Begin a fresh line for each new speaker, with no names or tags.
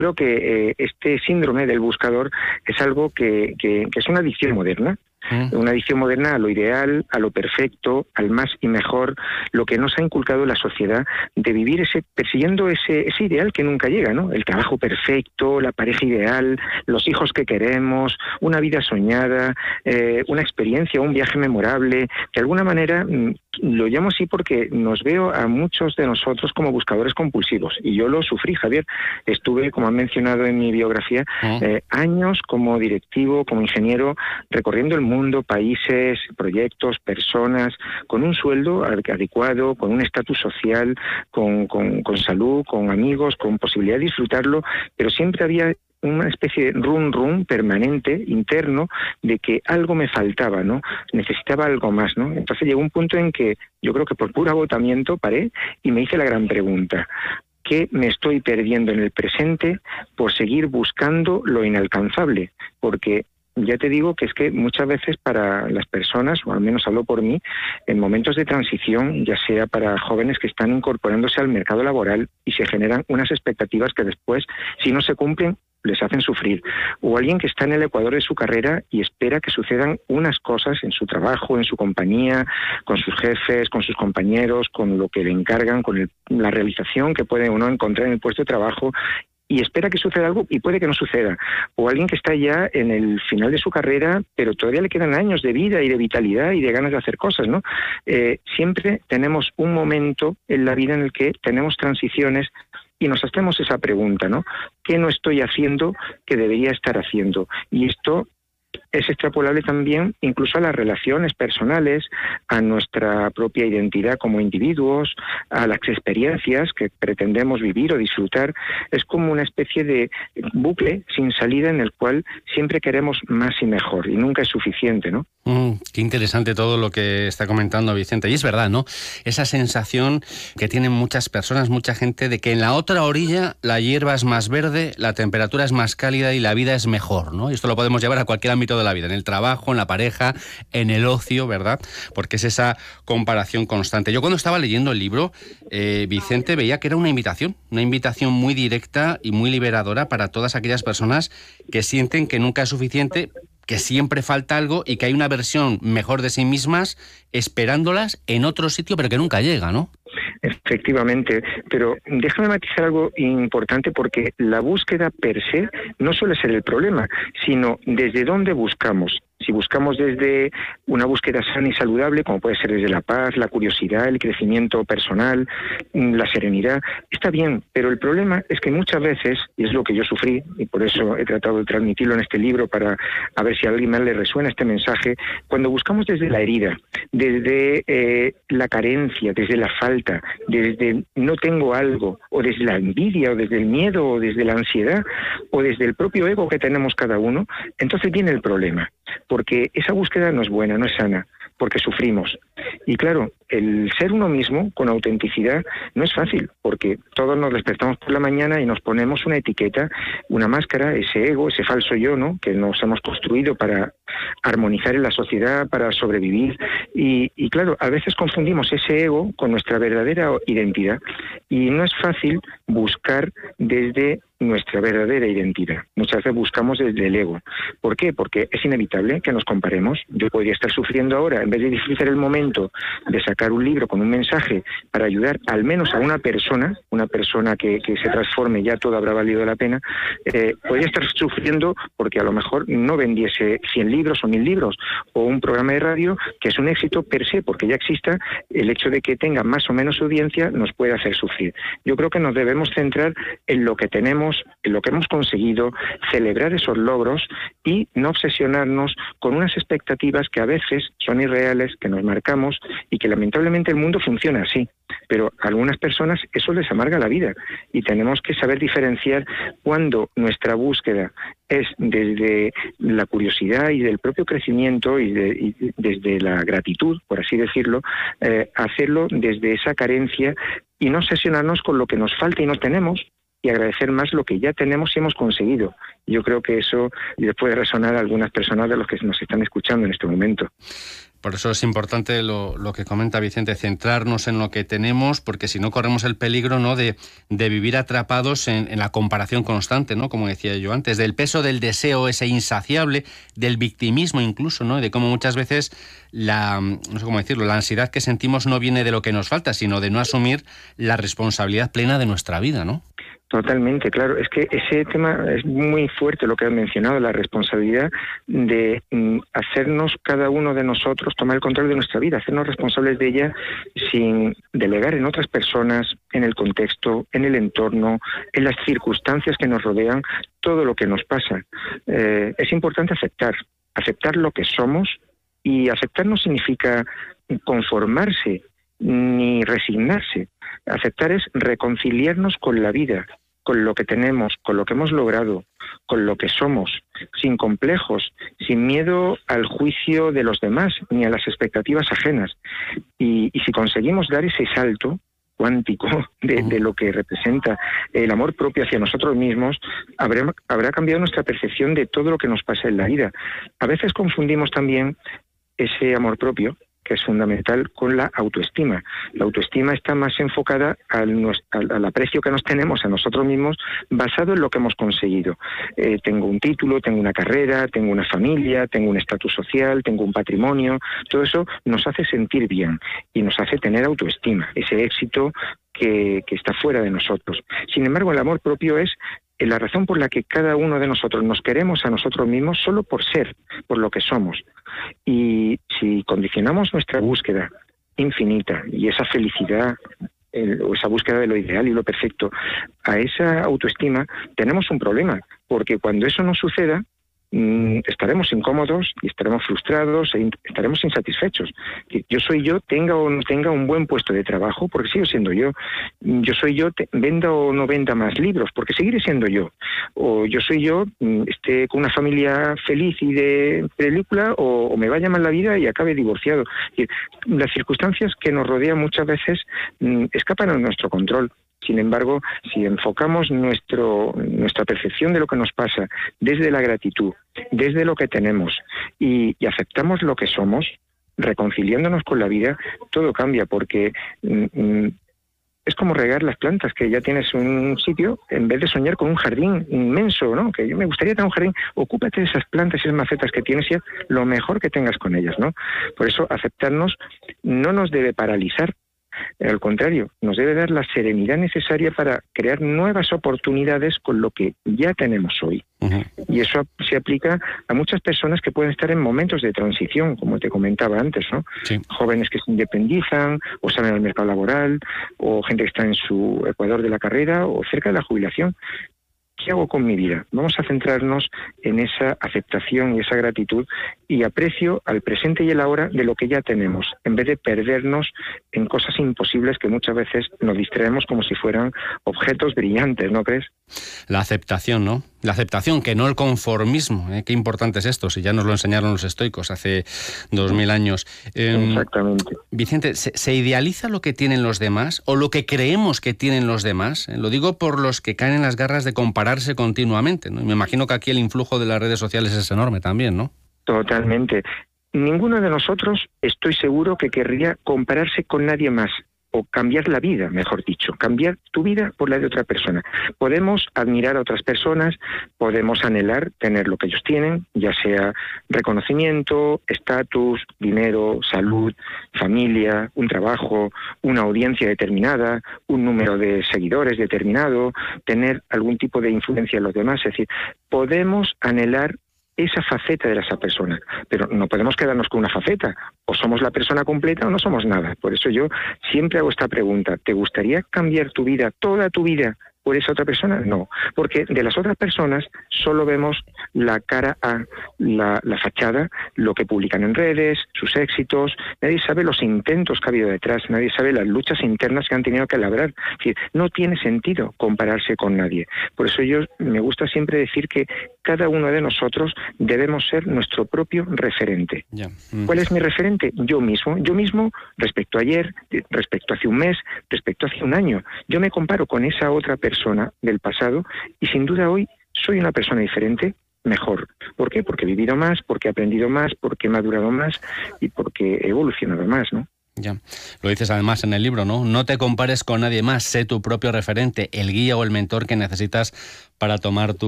Creo que este síndrome del buscador es algo que es una adicción moderna. Una adicción moderna a lo ideal, a lo perfecto, al más y mejor, lo que nos ha inculcado la sociedad de vivir persiguiendo ese ideal que nunca llega, ¿no? El trabajo perfecto, la pareja ideal, los hijos que queremos, una vida soñada, una experiencia, un viaje memorable. De alguna manera lo llamo así porque nos veo a muchos de nosotros como buscadores compulsivos. Y yo lo sufrí, Javier. Estuve, como han mencionado en mi biografía, años como directivo, como ingeniero, recorriendo el mundo, países, proyectos, personas, con un sueldo adecuado, con un estatus social, con salud, con amigos, con posibilidad de disfrutarlo, pero siempre había una especie de rum permanente, interno, de que algo me faltaba, ¿no? Necesitaba algo más, ¿no? Entonces llegó un punto en que yo creo que por puro agotamiento paré y me hice la gran pregunta: ¿qué me estoy perdiendo en el presente por seguir buscando lo inalcanzable? Porque ya te digo que es que muchas veces para las personas, o al menos hablo por mí, en momentos de transición, ya sea para jóvenes que están incorporándose al mercado laboral y se generan unas expectativas que después, si no se cumplen, les hacen sufrir, o alguien que está en el ecuador de su carrera y espera que sucedan unas cosas en su trabajo, en su compañía, con sus jefes, con sus compañeros, con lo que le encargan, con la realización que puede o no encontrar en el puesto de trabajo, y espera que suceda algo y puede que no suceda. O alguien que está ya en el final de su carrera, pero todavía le quedan años de vida y de vitalidad y de ganas de hacer cosas, ¿no? Siempre tenemos un momento en la vida en el que tenemos transiciones y nos hacemos esa pregunta, ¿no? ¿Qué no estoy haciendo que debería estar haciendo? Y esto es extrapolable también incluso a las relaciones personales, a nuestra propia identidad como individuos, a las experiencias que pretendemos vivir o disfrutar. Es como una especie de bucle sin salida en el cual siempre queremos más y mejor y nunca es suficiente, ¿no?
Qué interesante todo lo que está comentando Vicente. Y es verdad, ¿no? Esa sensación que tienen muchas personas, mucha gente, de que en la otra orilla la hierba es más verde, la temperatura es más cálida y la vida es mejor, ¿no? Y esto lo podemos llevar a cualquier ámbito de la vida, en el trabajo, en la pareja, en el ocio, ¿verdad? Porque es esa comparación constante. Yo cuando estaba leyendo el libro, Vicente, veía que era una invitación muy directa y muy liberadora para todas aquellas personas que sienten que nunca es suficiente, que siempre falta algo y que hay una versión mejor de sí mismas esperándolas en otro sitio, pero que nunca llega, ¿no?
Efectivamente, pero déjame matizar algo importante, porque la búsqueda per se no suele ser el problema, sino desde dónde buscamos. Si buscamos desde una búsqueda sana y saludable, como puede ser desde la paz, la curiosidad, el crecimiento personal, la serenidad, está bien, pero el problema es que muchas veces, y es lo que yo sufrí, y por eso he tratado de transmitirlo en este libro para a ver si a alguien más le resuena este mensaje, cuando buscamos desde la herida, desde la carencia, desde la falta, desde no tengo algo, o desde la envidia, o desde el miedo, o desde la ansiedad, o desde el propio ego que tenemos cada uno, entonces viene el problema. Porque esa búsqueda no es buena, no es sana, porque sufrimos. Y claro, el ser uno mismo con autenticidad no es fácil, porque todos nos despertamos por la mañana y nos ponemos una etiqueta, una máscara, ese ego, ese falso yo, ¿no?, que nos hemos construido para armonizar en la sociedad, para sobrevivir. Y claro, a veces confundimos ese ego con nuestra verdadera identidad. Y no es fácil buscar desde nuestra verdadera identidad. Muchas veces buscamos desde el ego. ¿Por qué? Porque es inevitable que nos comparemos. Yo podría estar sufriendo ahora, en vez de disfrutar el momento de sacar un libro con un mensaje para ayudar al menos a una persona que se transforme, ya todo habrá valido la pena, podría estar sufriendo porque a lo mejor no vendiese 100 libros o 1000 libros, o un programa de radio que es un éxito per se, porque ya exista, el hecho de que tenga más o menos audiencia nos puede hacer sufrir. Yo creo que nos debemos centrar en lo que tenemos, en lo que hemos conseguido, celebrar esos logros y no obsesionarnos con unas expectativas que a veces son irreales, que nos marcamos y que lamentablemente el mundo funciona así. Pero a algunas personas eso les amarga la vida y tenemos que saber diferenciar cuando nuestra búsqueda es desde la curiosidad y del propio crecimiento y desde la gratitud, por así decirlo, hacerlo desde esa carencia y no obsesionarnos con lo que nos falta y no tenemos, y agradecer más lo que ya tenemos y hemos conseguido. Yo creo que eso les puede resonar a algunas personas de los que nos están escuchando en este momento.
Por eso es importante lo que comenta Vicente, centrarnos en lo que tenemos, porque si no corremos el peligro, ¿no?, de vivir atrapados en la comparación constante, ¿no?, como decía yo antes, del peso del deseo ese insaciable, del victimismo incluso, ¿no?, de cómo muchas veces no sé cómo decirlo, la ansiedad que sentimos no viene de lo que nos falta, sino de no asumir la responsabilidad plena de nuestra vida, ¿no?
Totalmente, claro. Es que ese tema es muy fuerte, lo que has mencionado, la responsabilidad de hacernos cada uno de nosotros, tomar el control de nuestra vida, hacernos responsables de ella sin delegar en otras personas, en el contexto, en el entorno, en las circunstancias que nos rodean, todo lo que nos pasa. Es importante aceptar lo que somos, y aceptar no significa conformarse ni resignarse. Aceptar es reconciliarnos con la vida, con lo que tenemos, con lo que hemos logrado, con lo que somos, sin complejos, sin miedo al juicio de los demás ni a las expectativas ajenas. Y si conseguimos dar ese salto cuántico de lo que representa el amor propio hacia nosotros mismos, habrá cambiado nuestra percepción de todo lo que nos pasa en la vida. A veces confundimos también ese amor propio, que es fundamental, con la autoestima. La autoestima está más enfocada al aprecio que nos tenemos a nosotros mismos, basado en lo que hemos conseguido. Tengo un título, tengo una carrera, tengo una familia, tengo un estatus social, tengo un patrimonio. Todo eso nos hace sentir bien y nos hace tener autoestima, ese éxito que está fuera de nosotros. Sin embargo, el amor propio es la razón por la que cada uno de nosotros nos queremos a nosotros mismos solo por ser, por lo que somos. Y si condicionamos nuestra búsqueda infinita y esa felicidad, o esa búsqueda de lo ideal y lo perfecto, a esa autoestima, tenemos un problema, porque cuando eso no suceda, estaremos incómodos y estaremos frustrados e estaremos insatisfechos. Yo soy yo, tenga o no tenga un buen puesto de trabajo, porque sigo siendo yo. Yo soy yo, venda o no venda más libros, porque seguiré siendo yo. O yo soy yo, esté con una familia feliz y de película, o me vaya mal la vida y acabe divorciado. Las circunstancias que nos rodean muchas veces escapan a nuestro control. Sin embargo, si enfocamos nuestra percepción de lo que nos pasa desde la gratitud, desde lo que tenemos y aceptamos lo que somos, reconciliándonos con la vida, todo cambia, porque es como regar las plantas, que ya tienes un sitio, en vez de soñar con un jardín inmenso, ¿no? Que yo me gustaría tener un jardín, ocúpate de esas plantas y esas macetas que tienes y haz lo mejor que tengas con ellas, ¿no? Por eso aceptarnos no nos debe paralizar. Al contrario, nos debe dar la serenidad necesaria para crear nuevas oportunidades con lo que ya tenemos hoy. Y eso se aplica a muchas personas que pueden estar en momentos de transición, como te comentaba antes, ¿no? Sí. Jóvenes que se independizan o salen al mercado laboral, o gente que está en su ecuador de la carrera o cerca de la jubilación. ¿Qué hago con mi vida? Vamos a centrarnos en esa aceptación y esa gratitud y aprecio al presente y el ahora de lo que ya tenemos, en vez de perdernos en cosas imposibles que muchas veces nos distraemos como si fueran objetos brillantes, ¿no crees?
La aceptación, ¿no? La aceptación, que no el conformismo. Qué importante es esto, si ya nos lo enseñaron los estoicos hace 2000 años.
Exactamente.
Vicente, ¿se idealiza lo que tienen los demás o lo que creemos que tienen los demás? Lo digo por los que caen en las garras de compararse continuamente, ¿no? Y me imagino que aquí el influjo de las redes sociales es enorme también, ¿no?
Totalmente. Ninguno de nosotros, estoy seguro, que querría compararse con nadie más, o cambiar la vida, mejor dicho, cambiar tu vida por la de otra persona. Podemos admirar a otras personas, podemos anhelar tener lo que ellos tienen, ya sea reconocimiento, estatus, dinero, salud, familia, un trabajo, una audiencia determinada, un número de seguidores determinado, tener algún tipo de influencia en los demás. Es decir, podemos anhelar esa faceta de esa persona, pero no podemos quedarnos con una faceta, o somos la persona completa o no somos nada. Por eso yo siempre hago esta pregunta: ¿te gustaría cambiar tu vida, toda tu vida, por esa otra persona? No, porque de las otras personas solo vemos la cara A, la fachada, lo que publican en redes, sus éxitos. Nadie sabe los intentos que ha habido detrás, nadie sabe las luchas internas que han tenido que labrar. Es decir, no tiene sentido compararse con nadie. Por eso yo me gusta siempre decir que cada uno de nosotros debemos ser nuestro propio referente. ¿Cuál es mi referente? Yo mismo respecto a ayer, respecto a hace un mes, respecto a hace un año. Yo me comparo con esa otra persona del pasado y sin duda hoy soy una persona diferente, mejor, ¿Por qué? Porque he vivido más, porque he aprendido más, porque he madurado más y porque he evolucionado más, ¿no?
Ya, lo dices además en el libro, ¿no? No te compares con nadie más, sé tu propio referente, el guía o el mentor que necesitas para tomar